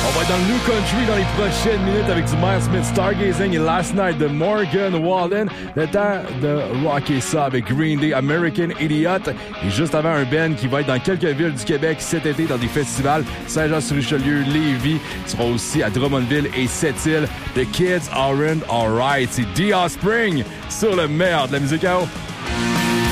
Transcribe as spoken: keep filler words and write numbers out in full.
On va être dans le New Country dans les prochaines minutes avec du Miles Smith, Stargazing et Last Night de Morgan Wallen. Le temps de rocker ça avec Green Day, American Idiot. Et juste avant, un band qui va être dans quelques villes du Québec cet été dans des festivals. Saint-Jean-sur-Richelieu, Lévis. Il sera aussi à Drummondville et Sept-Îles. The Kids Aren't Alright. C'est The Offspring sur le meilleur de la musique à eau.